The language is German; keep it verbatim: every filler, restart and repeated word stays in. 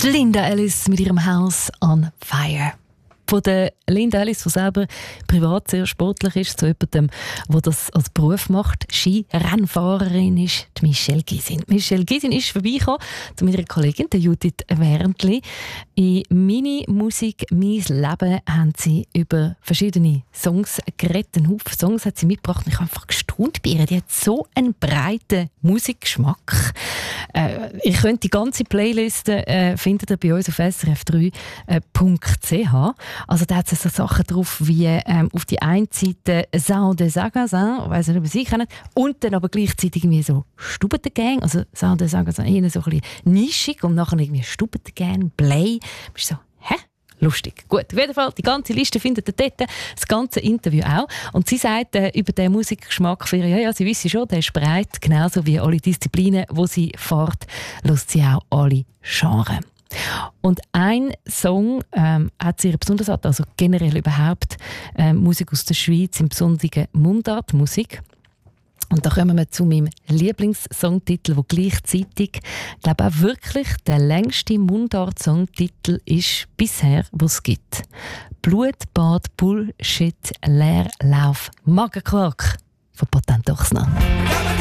Die Linda Ellis mit ihrem House on Fire. Von der Linda Ellis, die selber privat sehr sportlich ist, zu jemandem, der das als Beruf macht, Skirennfahrerin ist, die Michelle Gysin. Michelle Gysin ist vorbeigekommen zu meiner Kollegin, der Judith Wernli. In «Meine Musik, mein Leben» haben sie über verschiedene Songs geredet. Einen Haufen Songs hat sie mitgebracht. Ich habe einfach gestaunt bei ihr. Die hat so einen breiten Musikgeschmack. Äh, ihr könnt die ganze Playlist äh, findet ihr bei uns auf s r f drei punkt c h. Also da hat es so Sachen drauf wie ähm, auf die einen Seite «Sound des Sagasins», ich weiss nicht, ob Sie kennen, und dann aber gleichzeitig irgendwie so «Stubentengang», also «Sound des Sagasins» eher so ein bisschen nischig und nachher irgendwie «Stubentengang», «Play». Du bist so, hä? Lustig. Gut, auf jeden Fall, die ganze Liste findet ihr dort, das ganze Interview auch. Und sie sagt äh, über den Musikgeschmack für ja, ja, sie wissen schon, der ist breit, genauso wie alle Disziplinen, wo sie fährt, lässt sie auch alle Genres. Und ein Song ähm, hat sie ihr besonders an, also generell überhaupt äh, Musik aus der Schweiz, im Besonderen Mundartmusik. Und da kommen wir zu meinem Lieblingssongtitel, der gleichzeitig, ich glaube auch wirklich der längste Mundart-Songtitel ist bisher, was es gibt. Blutbad, Bullshit, Leerlauf, Magenquark von Patent Ochsner.